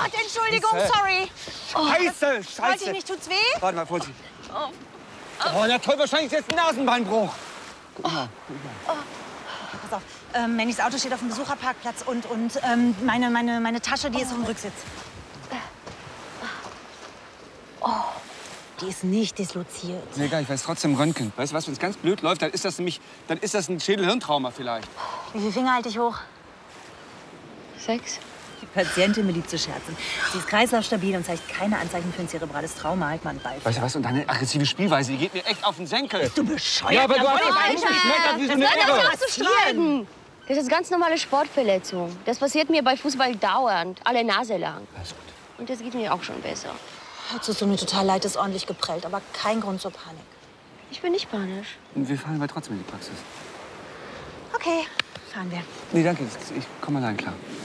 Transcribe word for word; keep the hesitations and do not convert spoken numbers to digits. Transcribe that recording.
Gott, Entschuldigung, sorry. Scheiße, scheiße. Wollte ich nicht, tut's weh? Warte mal, Vorsicht. Oh, oh na toll, wahrscheinlich ist jetzt ein Nasenbeinbruch. Guck mal, guck mal. Oh. Pass auf, ähm, Mannys Auto steht auf dem Besucherparkplatz und, und ähm, meine, meine, meine Tasche, die ist auf dem Rücksitz. Oh. Die ist nicht disloziert. Nee, egal, ich weiß trotzdem Röntgen. Weißt du was, wenn es ganz blöd läuft, dann ist das nämlich, dann ist das ein Schädel-Hirntrauma vielleicht. Wie viele Finger halte ich hoch? Sechs. Die Patientin beliebt zu scherzen. Sie ist kreislaufstabil und zeigt keine Anzeichen für ein zerebrales Trauma. Halt mal einen Ball. Weißt du was, und deine aggressive Spielweise, die geht mir echt auf den Senkel. Bist du bescheuert? Ja, aber du Ja, hast Alter, das geschmeckert wie so eine Das Irre. wird doch passieren. Das ist ganz normale Sportverletzung. Das passiert mir bei Fußball dauernd, alle Nase lang. Alles gut. Und das geht mir auch schon besser. Es tut mir total leid, ist ordentlich geprellt, aber kein Grund zur Panik. Ich bin nicht panisch. Und wir fahren aber trotzdem in die Praxis. Okay, fahren wir. Nee, danke, ich komme allein klar.